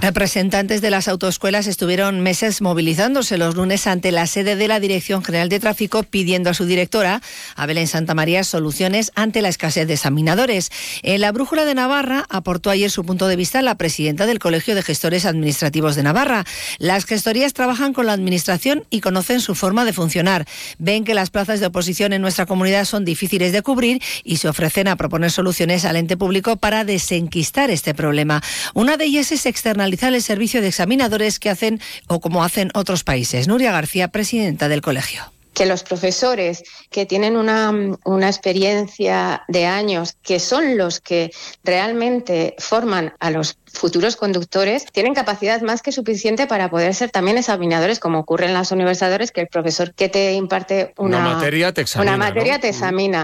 Representantes de las autoescuelas estuvieron meses movilizándose los lunes ante la sede de la Dirección General de Tráfico pidiendo a su directora, a Belén Santamaría, soluciones ante la escasez de examinadores. En la Brújula de Navarra aportó ayer su punto de vista la presidenta del Colegio de Gestores Administrativos de Navarra. Las gestorías trabajan con la Administración y conocen su forma de funcionar. Ven que las plazas de oposición en nuestra comunidad son difíciles de cubrir y se ofrecen a proponer soluciones al ente público para desenquistar este problema. Una de ellas es externalizar el servicio de examinadores que hacen o como hacen otros países. Nuria García, presidenta del colegio. Que los profesores que tienen una experiencia de años, que son los que realmente forman a los futuros conductores, tienen capacidad más que suficiente para poder ser también examinadores, como ocurre en las universidades, que el profesor que te imparte una materia te examina.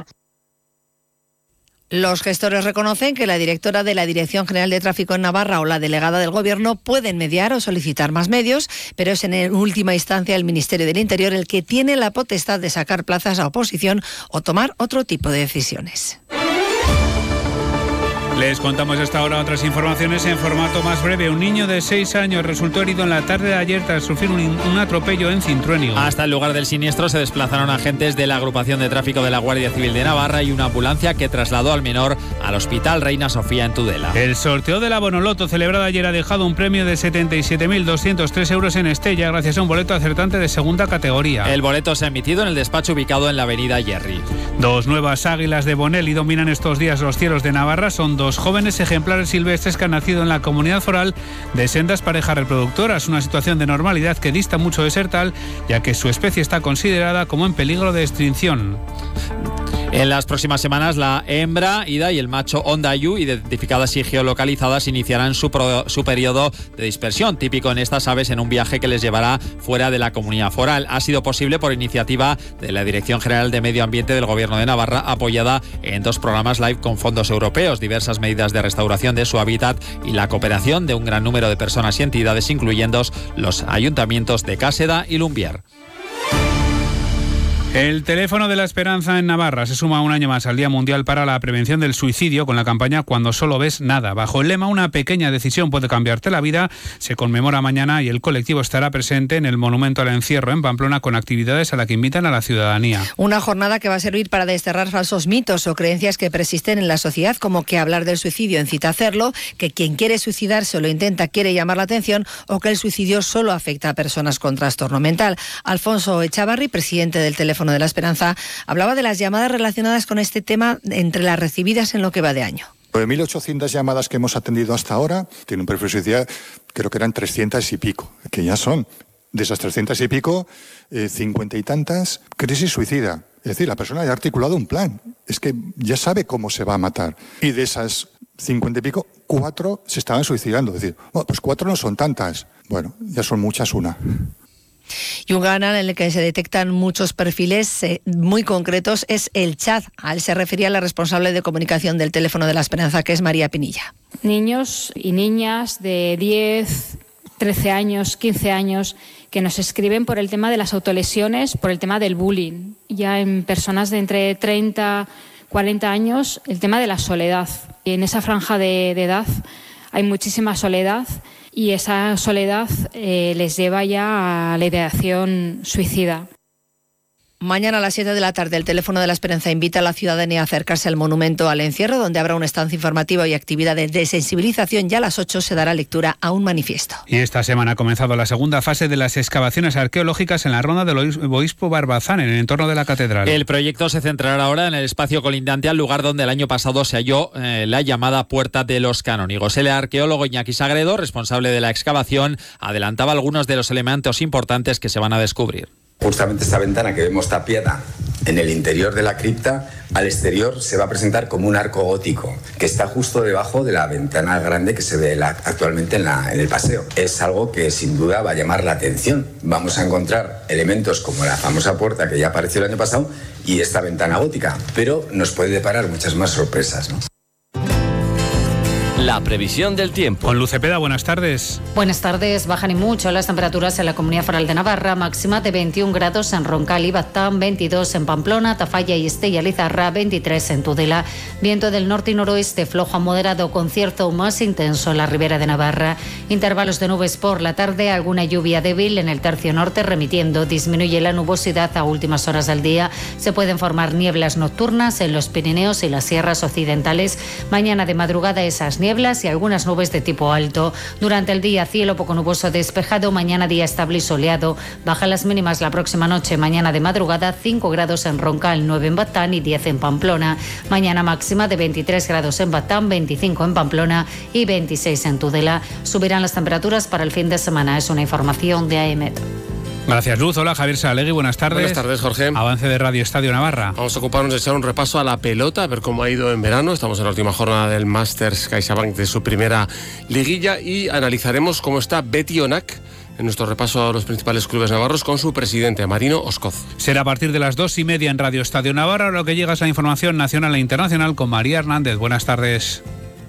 Los gestores reconocen que la directora de la Dirección General de Tráfico en Navarra o la delegada del Gobierno pueden mediar o solicitar más medios, pero es en última instancia el Ministerio del Interior el que tiene la potestad de sacar plazas a oposición o tomar otro tipo de decisiones. Les contamos hasta ahora otras informaciones en formato más breve. Un niño de 6 años resultó herido en la tarde de ayer tras sufrir un atropello en Cintruénigo. Hasta el lugar del siniestro se desplazaron agentes de la Agrupación de Tráfico de la Guardia Civil de Navarra y una ambulancia que trasladó al menor al Hospital Reina Sofía en Tudela. El sorteo de la Bonoloto celebrado ayer ha dejado un premio de 77.203 euros en Estella gracias a un boleto acertante de segunda categoría. El boleto se ha emitido en el despacho ubicado en la avenida Yerri. 2 nuevas águilas de Bonelli dominan estos días los cielos de Navarra. Son 2 jóvenes ejemplares silvestres que han nacido en la comunidad foral de sendas parejas reproductoras, una situación de normalidad que dista mucho de ser tal, ya que su especie está considerada como en peligro de extinción. En las próximas semanas, la hembra Ida y el macho Ondayu, identificadas y geolocalizadas, iniciarán su periodo de dispersión, típico en estas aves en un viaje que les llevará fuera de la comunidad foral. Ha sido posible por iniciativa de la Dirección General de Medio Ambiente del Gobierno de Navarra, apoyada en 2 programas LIFE con fondos europeos, diversas medidas de restauración de su hábitat y la cooperación de un gran número de personas y entidades, incluyendo los ayuntamientos de Cáseda y Lumbier. El teléfono de la esperanza en Navarra se suma un año más al Día Mundial para la Prevención del Suicidio con la campaña Cuando solo ves nada. Bajo el lema Una pequeña decisión puede cambiarte la vida, se conmemora mañana y el colectivo estará presente en el Monumento al Encierro en Pamplona con actividades a las que invitan a la ciudadanía. Una jornada que va a servir para desterrar falsos mitos o creencias que persisten en la sociedad, como que hablar del suicidio incita a hacerlo, que quien quiere suicidarse o lo intenta quiere llamar la atención o que el suicidio solo afecta a personas con trastorno mental. Alfonso Echavarri, presidente del Teléfono de la Esperanza, hablaba de las llamadas relacionadas con este tema entre las recibidas en lo que va de año. 9.800 llamadas que hemos atendido hasta ahora, tiene un perfil suicida, creo que eran 300 y pico, que ya son. De esas 300 y pico, 50 y tantas, crisis suicida. Es decir, la persona ya ha articulado un plan, es que ya sabe cómo se va a matar. Y de esas 50 y pico, 4 se estaban suicidando. Es decir, bueno, pues 4 no son tantas. Bueno, ya son muchas una. Y un canal en el que se detectan muchos perfiles muy concretos es el chat. A él se refería la responsable de comunicación del Teléfono de la Esperanza, que es María Pinilla. Niños y niñas de 10, 13 años, 15 años, que nos escriben por el tema de las autolesiones, por el tema del bullying. Ya en personas de entre 30, 40 años, el tema de la soledad. Y en esa franja de edad hay muchísima soledad. Y esa soledad les lleva ya a la ideación suicida. Mañana a las 7 de la tarde el Teléfono de la Esperanza invita a la ciudadanía a acercarse al Monumento al Encierro, donde habrá una estancia informativa y actividades de sensibilización. Ya a las 8 se dará lectura a un manifiesto. Y esta semana ha comenzado la segunda fase de las excavaciones arqueológicas en la ronda del obispo Barbazán, en el entorno de la catedral. El proyecto se centrará ahora en el espacio colindante al lugar donde el año pasado se halló la llamada Puerta de los Canónigos. El arqueólogo Iñaki Sagredo, responsable de la excavación, adelantaba algunos de los elementos importantes que se van a descubrir. Justamente esta ventana que vemos tapiada en el interior de la cripta, al exterior se va a presentar como un arco gótico que está justo debajo de la ventana grande que se ve actualmente en el paseo. Es algo que sin duda va a llamar la atención. Vamos a encontrar elementos como la famosa puerta que ya apareció el año pasado y esta ventana gótica, pero nos puede deparar muchas más sorpresas, ¿no? La previsión del tiempo. Con Luz Cepeda, buenas tardes. Buenas tardes. Bajan y mucho las temperaturas en la Comunidad Foral de Navarra, máxima de 21 grados en Roncal y Baztán, 22 en Pamplona, Tafalla y Estella-Lizarra, 23 en Tudela. Viento del norte y noroeste flojo a moderado con cierto más intenso en la Ribera de Navarra. Intervalos de nubes por la tarde, alguna lluvia débil en el tercio norte remitiendo. Disminuye la nubosidad a últimas horas del día. Se pueden formar nieblas nocturnas en los Pirineos y las sierras occidentales. Mañana de madrugada esas nieblas y algunas nubes de tipo alto. Durante el día cielo poco nuboso despejado, mañana día estable y soleado. Bajan las mínimas la próxima noche, mañana de madrugada 5 grados en Roncal, 9 en Baztán y 10 en Pamplona. Mañana máxima de 23 grados en Baztán, 25 en Pamplona y 26 en Tudela. Subirán las temperaturas para el fin de semana. Es una información de AEMET. Gracias, Luz. Hola, Javier Saralegui, buenas tardes. Buenas tardes, Jorge. Avance de Radio Estadio Navarra. Vamos a ocuparnos de echar un repaso a la pelota, a ver cómo ha ido en verano. Estamos en la última jornada del Masters CaixaBank de su primera liguilla y analizaremos cómo está Beti Onak en nuestro repaso a los principales clubes navarros con su presidente, Marino Oscoz. Será a partir de las 2:30 en Radio Estadio Navarra, lo que llega es la información nacional e internacional con María Hernández. Buenas tardes.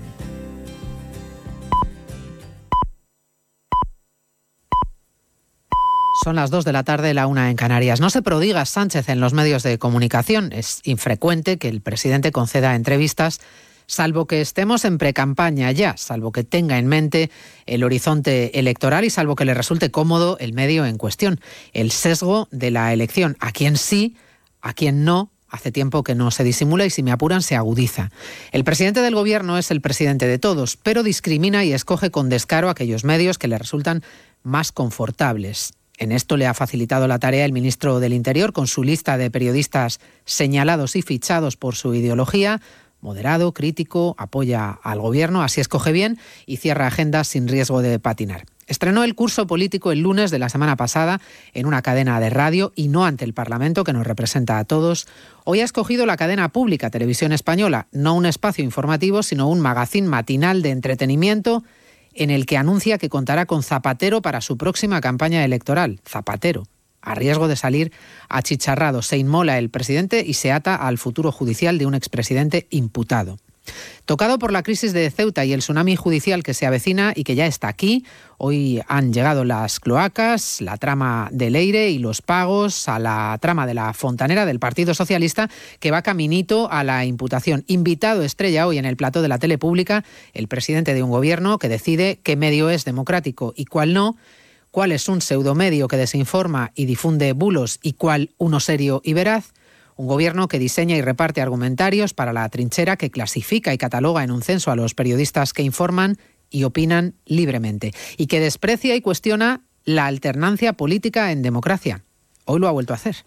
Son las 2 de la tarde, la 1 en Canarias. No se prodiga Sánchez en los medios de comunicación. Es infrecuente que el presidente conceda entrevistas, salvo que estemos en precampaña ya, salvo que tenga en mente el horizonte electoral y salvo que le resulte cómodo el medio en cuestión. El sesgo de la elección. A quien sí, a quien no, hace tiempo que no se disimula y, si me apuran, se agudiza. El presidente del gobierno es el presidente de todos, pero discrimina y escoge con descaro aquellos medios que le resultan más confortables. En esto le ha facilitado la tarea el ministro del Interior con su lista de periodistas señalados y fichados por su ideología. Moderado, crítico, apoya al gobierno, así escoge bien y cierra agendas sin riesgo de patinar. Estrenó el curso político el lunes de la semana pasada en una cadena de radio y no ante el Parlamento, que nos representa a todos. Hoy ha escogido la cadena pública Televisión Española, no un espacio informativo, sino un magazín matinal de entretenimiento en el que anuncia que contará con Zapatero para su próxima campaña electoral. Zapatero, a riesgo de salir achicharrado. Se inmola el presidente y se ata al futuro judicial de un expresidente imputado. Tocado por la crisis de Ceuta y el tsunami judicial que se avecina y que ya está aquí, hoy han llegado las cloacas, la trama del Eire y los pagos a la trama de la Fontanera del Partido Socialista, que va caminito a la imputación. Invitado estrella hoy en el plató de la tele pública, el presidente de un gobierno que decide qué medio es democrático y cuál no, cuál es un pseudomedio que desinforma y difunde bulos y cuál uno serio y veraz. Un gobierno que diseña y reparte argumentarios para la trinchera, que clasifica y cataloga en un censo a los periodistas que informan y opinan libremente, y que desprecia y cuestiona la alternancia política en democracia. Hoy lo ha vuelto a hacer.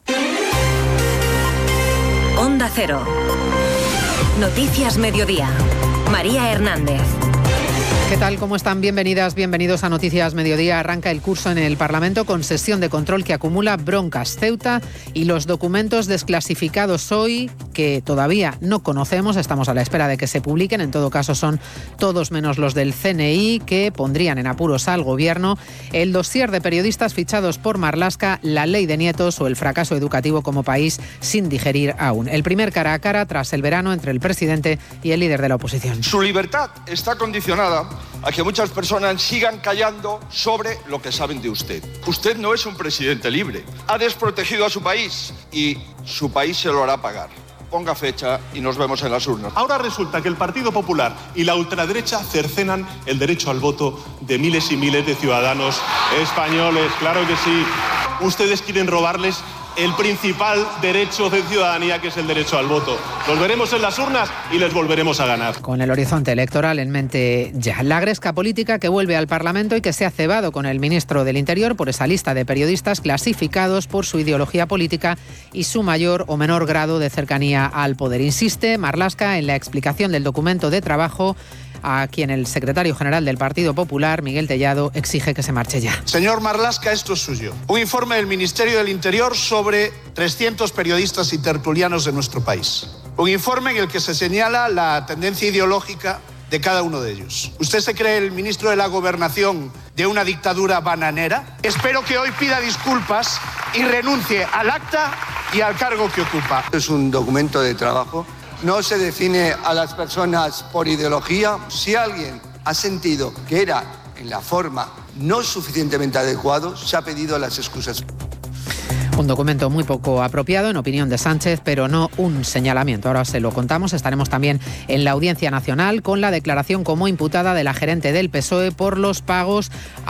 Onda Cero. Noticias Mediodía. María Hernández. ¿Qué tal? ¿Cómo están? Bienvenidas, bienvenidos a Noticias Mediodía. Arranca el curso en el Parlamento con sesión de control que acumula broncas. Ceuta y los documentos desclasificados hoy, que todavía no conocemos, estamos a la espera de que se publiquen. En todo caso, son todos menos los del CNI, que pondrían en apuros al gobierno. El dossier de periodistas fichados por Marlaska, la ley de nietos o el fracaso educativo como país sin digerir aún. El primer cara a cara tras el verano entre el presidente y el líder de la oposición. Su libertad está condicionada a que muchas personas sigan callando sobre lo que saben de usted. Usted no es un presidente libre. Ha desprotegido a su país y su país se lo hará pagar. Ponga fecha y nos vemos en las urnas. Ahora resulta que el Partido Popular y la ultraderecha cercenan el derecho al voto de miles y miles de ciudadanos españoles. Claro que sí. Ustedes quieren robarles el principal derecho de ciudadanía, que es el derecho al voto. Los veremos en las urnas y les volveremos a ganar. Con el horizonte electoral en mente ya. La gresca política que vuelve al Parlamento y que se ha cebado con el ministro del Interior por esa lista de periodistas clasificados por su ideología política y su mayor o menor grado de cercanía al poder. Insiste Marlaska en la explicación del documento de trabajo, a quien el secretario general del Partido Popular, Miguel Tellado, exige que se marche ya. Señor Marlaska, esto es suyo. Un informe del Ministerio del Interior sobre 300 periodistas y tertulianos de nuestro país. Un informe en el que se señala la tendencia ideológica de cada uno de ellos. ¿Usted se cree el ministro de la Gobernación de una dictadura bananera? Espero que hoy pida disculpas y renuncie al acta y al cargo que ocupa. Es un documento de trabajo no se define a las personas por ideología. Si alguien ha sentido que era en la forma no suficientemente adecuado, se ha pedido las excusas. Un documento muy poco apropiado, en opinión de Sánchez, pero no un señalamiento. Ahora se lo contamos. Estaremos también en la Audiencia Nacional con la declaración como imputada de la gerente del PSOE por los pagos